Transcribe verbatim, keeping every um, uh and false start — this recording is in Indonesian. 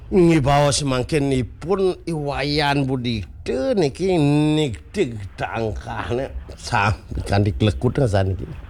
Ngibawa semangkin pun iwayan budikte niki niktik tangkahnya sam ikan dikelekut kan niki.